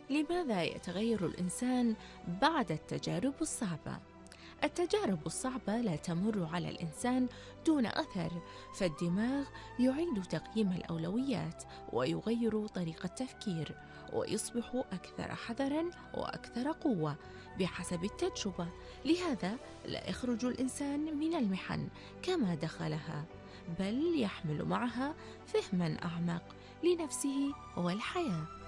لماذا يتغير الإنسان بعد التجارب الصعبة؟ التجارب الصعبة لا تمر على الإنسان دون أثر، فالدماغ يعيد تقييم الأولويات ويغير طريقة التفكير، ويصبح أكثر حذراً وأكثر قوة بحسب التجربة. لهذا لا يخرج الإنسان من المحن كما دخلها، بل يحمل معها فهماً أعمق لنفسه والحياة.